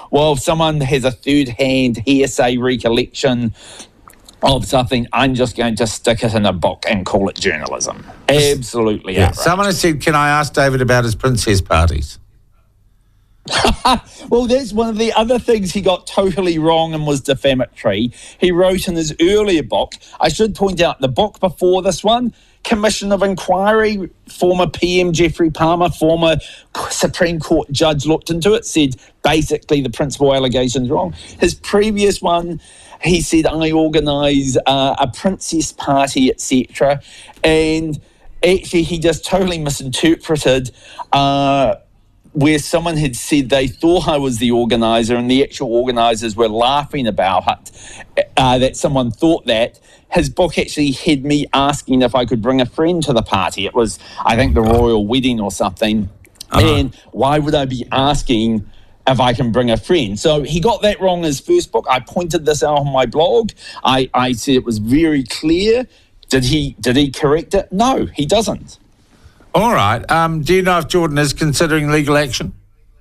well, if someone has a third-hand hearsay recollection of something, I'm just going to stick it in a book and call it journalism. Absolutely outrageous. Someone has said, can I ask David about his princess parties? Well, that's one of the other things he got totally wrong and was defamatory. He wrote in his earlier book, I should point out the book before this one, Commission of Inquiry, former PM Geoffrey Palmer, former Supreme Court judge looked into it, said basically the principal allegation's wrong. His previous one, he said, I organise a princess party, etc. And actually he just totally misinterpreted where someone had said they thought I was the organiser and the actual organisers were laughing about it, that someone thought that. His book actually had me asking if I could bring a friend to the party. It was, I think, the royal wedding or something. And why would I be asking if I can bring a friend? So he got that wrong in his first book. I pointed this out on my blog. I said it was very clear. Did he correct it? No, he doesn't. All right. Do you know if Jordan is considering legal action?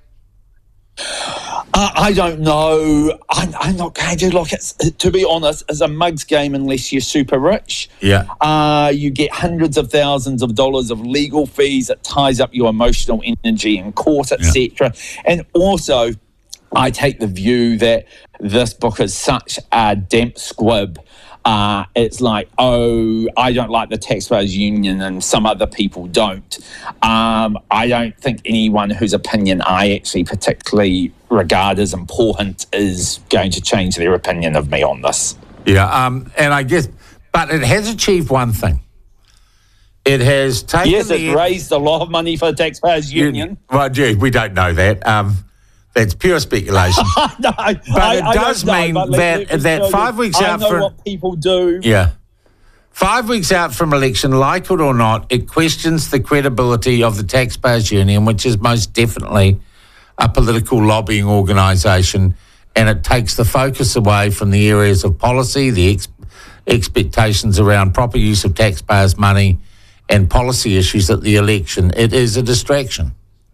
I don't know. I'm not going to look. To be honest, it's a mug's game unless you're super rich. Yeah. You get hundreds of thousands of dollars of legal fees. It ties up your emotional energy in court, etc. And also, I take the view that this book is such a damp squib. It's like, I don't like the Taxpayers Union and some other people don't. I don't think anyone whose opinion I actually particularly regard as important is going to change their opinion of me on this. Yeah, and I guess, but it has achieved one thing. It has taken... Yes, it raised a lot of money for the Taxpayers Union. Well, gee, we don't know that. That's pure speculation. No, but it does mean that 5 weeks out from... I know what people do. Yeah. 5 weeks out from election, like it or not, it questions the credibility of the Taxpayers Union, which is most definitely a political lobbying organisation, and it takes the focus away from the areas of policy, the expectations around proper use of taxpayers' money and policy issues at the election. It is a distraction.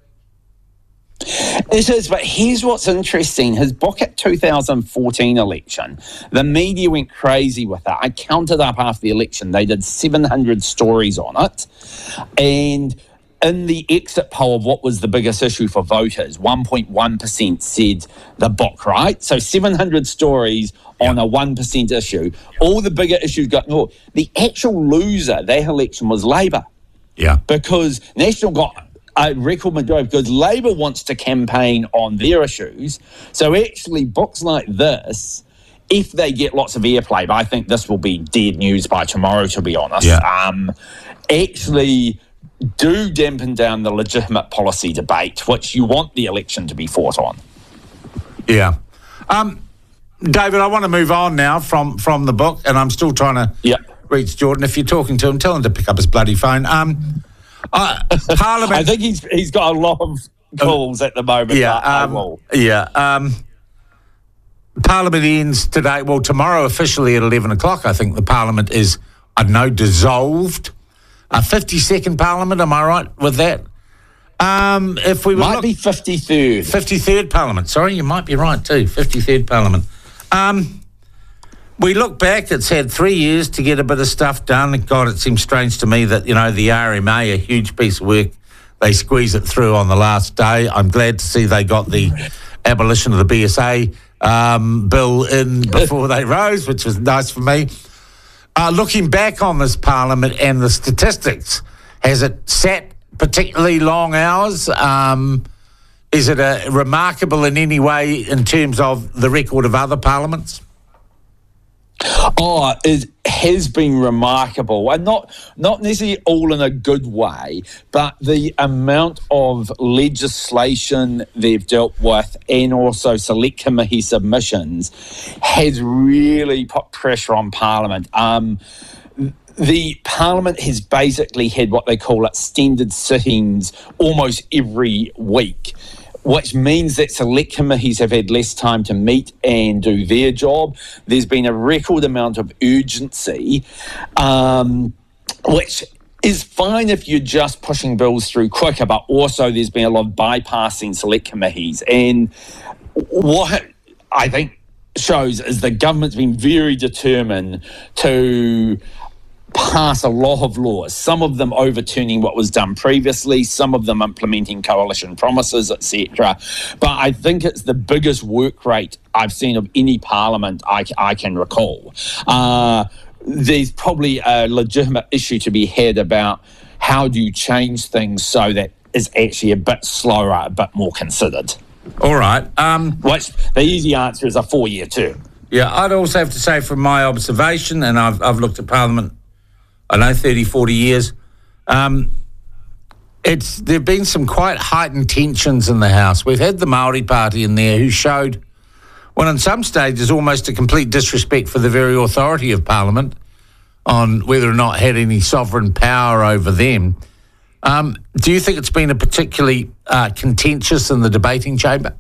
It is, but here's what's interesting. His book at 2014 election, the media went crazy with it. I counted up after the election. They did 700 stories on it. And in the exit poll of what was the biggest issue for voters, 1.1% said the book, right? So 700 stories on a 1% issue. All the bigger issues got ignored. The actual loser that election was Labour. Yeah. Because National got a record majority because Labour wants to campaign on their issues. So actually books like this, if they get lots of airplay, but I think this will be dead news by tomorrow, to be honest, actually do dampen down the legitimate policy debate, which you want the election to be fought on. Yeah. David, I want to move on now from the book, and I'm still trying to reach Jordan. If you're talking to him, tell him to pick up his bloody phone. Parliament. I think he's got a lot of calls at the moment. Parliament ends today. Well, tomorrow officially at 11 o'clock. I think the Parliament is, dissolved. A 52nd Parliament. Am I right with that? If we might be 53rd. 53rd Parliament. Sorry, you might be right too. 53rd Parliament. We look back, it's had 3 years to get a bit of stuff done. God, it seems strange to me that, the RMA, a huge piece of work, they squeeze it through on the last day. I'm glad to see they got the abolition of the BSA bill in before they rose, which was nice for me. Looking back on this Parliament and the statistics, has it sat particularly long hours? Is it remarkable in any way in terms of the record of other parliaments? Oh, it has been remarkable, and not necessarily all in a good way, but the amount of legislation they've dealt with and also select committee submissions has really put pressure on Parliament. The Parliament has basically had what they call extended sittings almost every week, which means that select committees have had less time to meet and do their job. There's been a record amount of urgency, which is fine if you're just pushing bills through quicker, but also there's been a lot of bypassing select committees. And what I think shows is the government's been very determined to pass a lot of laws, some of them overturning what was done previously, some of them implementing coalition promises, etc. But I think it's the biggest work rate I've seen of any parliament I can recall. There's probably a legitimate issue to be had about how do you change things so that it's actually a bit slower, a bit more considered. All right. Which the easy answer is a 4-year term. Yeah, I'd also have to say from my observation, and I've looked at Parliament, I know 30, 40 years, there have been some quite heightened tensions in the House. We've had the Maori Party in there who showed, well, in some stages, almost a complete disrespect for the very authority of Parliament on whether or not it had any sovereign power over them. Do you think it's been a particularly contentious in the debating chamber?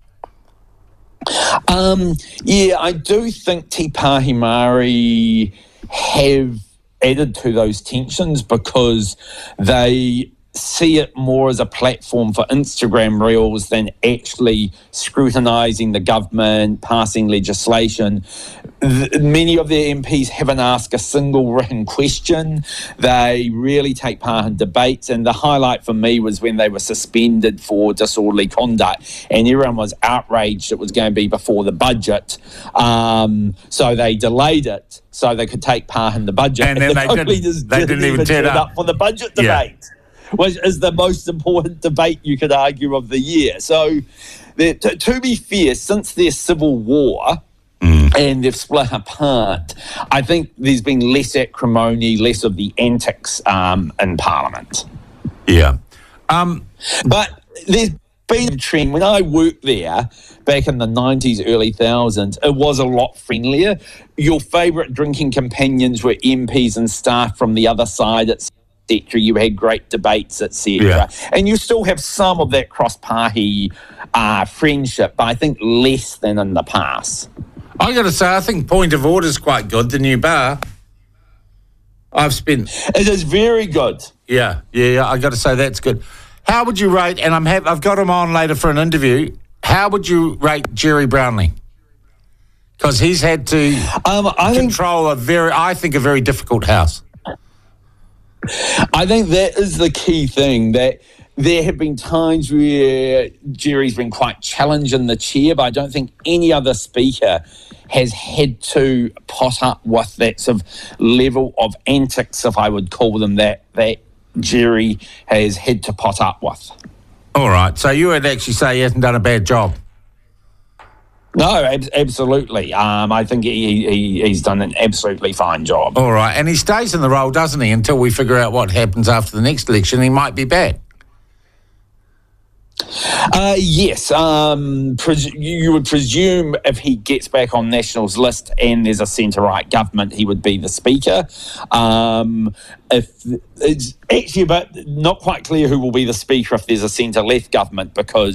Yeah, I do think Te Pāhi Māori have added to those tensions because they see it more as a platform for Instagram reels than actually scrutinising the government, passing legislation. Many of their MPs haven't asked a single written question. They really take part in debates, and the highlight for me was when they were suspended for disorderly conduct, and everyone was outraged it was going to be before the budget. So they delayed it so they could take part in the budget. And then they didn't even turn up for the budget debate. Which is the most important debate you could argue of the year. So, to be fair, since their civil war and they've split apart, I think there's been less acrimony, less of the antics in Parliament. Yeah. But there's been a trend. When I worked there back in the 90s, early 2000s, it was a lot friendlier. Your favourite drinking companions were MPs and staff from the other side, etc. You had great debates, etc. Yeah. And you still have some of that cross-party friendship, but I think less than in the past. I got to say, I think Point of Order is quite good, the new bar. It is very good. Yeah, I got to say that's good. How would you rate, and I've got him on later for an interview, how would you rate Jerry Brownlee? Because he's had to control a very difficult House. I think that is the key thing, that there have been times where Jerry's been quite challenged in the chair, but I don't think any other speaker has had to pot up with that sort of level of antics, if I would call them that Jerry has had to pot up with. All right, so you would actually say he hasn't done a bad job? No, absolutely. I think he's done an absolutely fine job. All right, and he stays in the role, doesn't he, until we figure out what happens after the next election. He might be back. Yes. You would presume if he gets back on National's list and there's a centre-right government, he would be the Speaker. If it's actually not quite clear who will be the Speaker if there's a centre-left government, because